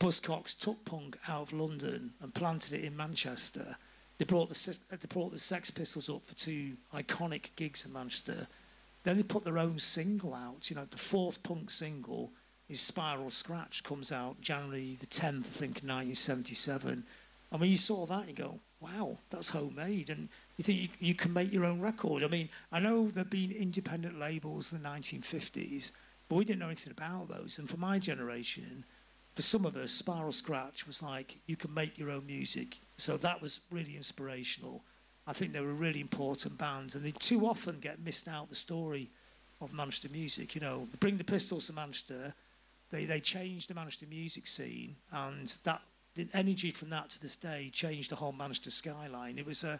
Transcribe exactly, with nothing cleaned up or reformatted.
Buzzcocks took punk out of London and planted it in Manchester. They brought the they brought the Sex Pistols up for two iconic gigs in Manchester. Then they put their own single out. You know, the fourth punk single is Spiral Scratch, comes out January the tenth, I think, nineteen seventy-seven. And when you saw that, you go, wow, that's homemade. And you think you, you can make your own record. I mean, I know there've been independent labels in the nineteen fifties, but we didn't know anything about those. And for my generation, for some of us, Spiral Scratch was like, you can make your own music. So that was really inspirational. I think they were a really important band, and they too often get missed out the story of Manchester music. You know, they bring the Pistols to Manchester, they, they changed the Manchester music scene, and that the energy from that to this day changed the whole Manchester skyline. It was a